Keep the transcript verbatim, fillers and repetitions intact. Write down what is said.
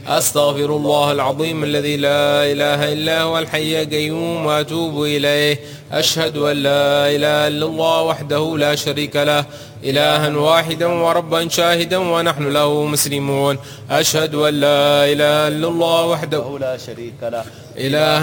أستغفر الله العظيم الذي لا إله إلا هو الحي القيوم وأتوب إليه. أشهد أن لا إله إلا الله وحده لا شريك له إلها واحدا وربا شاهدا ونحن له مسلمون. أشهد أن لا إله إلا الله وحده لا شريك له إله